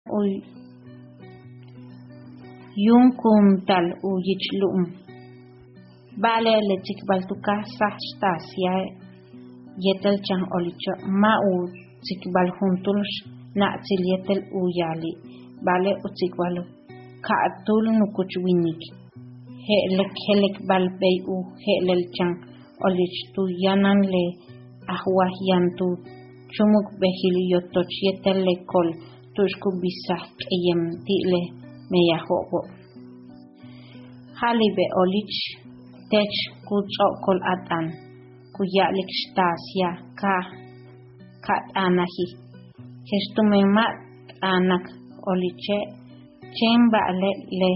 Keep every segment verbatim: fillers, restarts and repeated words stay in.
uy yun kuntal uyichlu'um vale le chikbal tu casa stasia yetel chan olicho ma u chikbal juntuls na chilietel uyali vale u chikbal ka'tul nukuchwinik helek helek balbey u helel chan olich tu yanan le ahwah yantu chumuk behiliotoch yetel le kol tushku bisah k'eyem tile meyahobo halibe olich tech kutzokol atan kuyalik stasia ka kat anahi kestume mat anak oliche chemba le le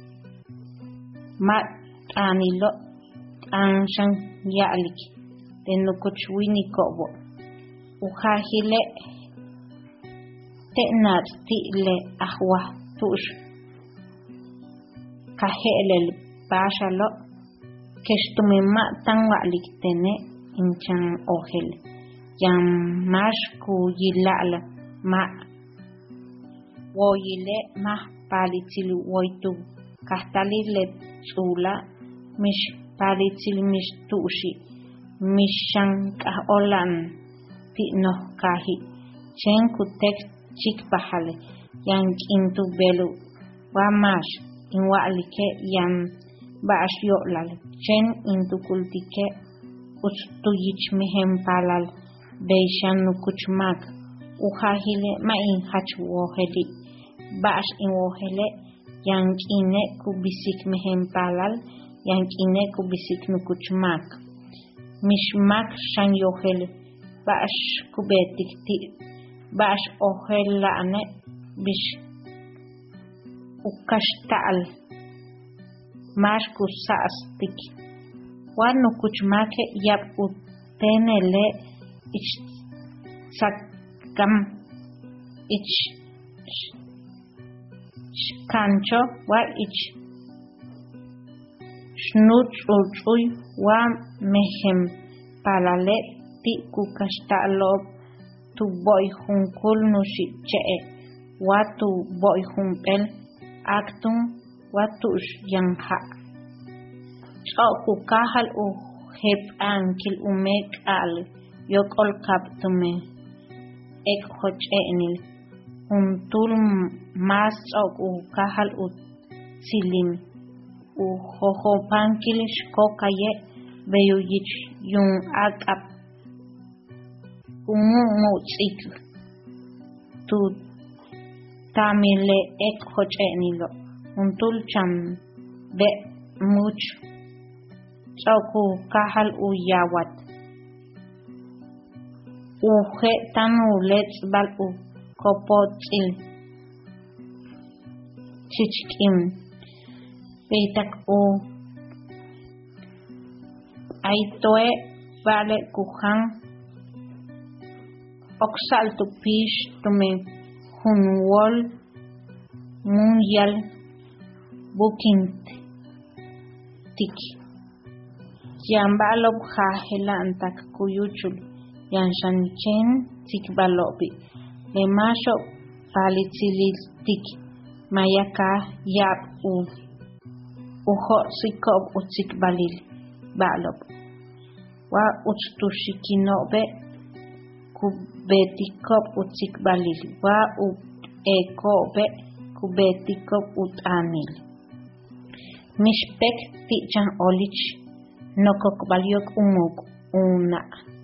mat anilo anshan yalik tenukuchwini kobo uhahile tenat tile ahwa tush kahelel bashalo kestume mat tanwalik tene inchan ohel yam mash ku yilala ma woyile ma palitil woitu kastalile chula mish palitil mish tushi mishan ka olan tino kahi chen kutek chik bahale yang intu belu wa mash inwalike yam bash yolal chen intu kultike ustuyich mehem palal beishan nukuchmak uhahile ma in hachwoheli bash inwohele yankine kubisik mehem palal yankine kubisik nukuchmak mishmak shan yohel bash kubetik ti bash ohela ane bish ukashtal mash kusastik wanu kuchmake yap utenele ich sakam ich kancho wa ich shnuchuchuy wa mehem palale ti kukashtalob tu boy hunkul nushi chee wa tu boy humpel aktum wa tush yangha choku kahal u hep ankil umek al yokol kaptume ek hoch'enil untul mas choku kahal u silim u hohopankil shkokaye beyuyich yung akap umu mutsik tu tamile ek hoch'enilo untul cham de much choku kahal u yawat uhe tanu lets bal u kopotil chichkim peitak u aitoe vale kuhan oksal tu pish tume hunwol mundial booking tiki yambalob jahelantak kuyuchul yanshanchen tikbalobi le masho palitzilitik mayaka yab u uho sikob utikbalil balob wa utstushikinobe kubetikop utikbalil wa u ekobe kubetikop utanil mishpek tichan olich nokok baliok umuk una